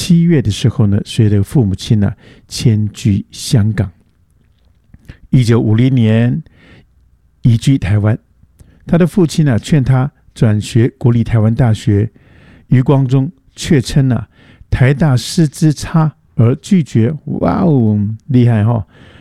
7月的时候呢，随着父母亲呢迁居香港。1950年移居台湾，他的父亲呢劝他转学国立台湾大学，余光中却称台大师资差而拒绝。哇哦，厉害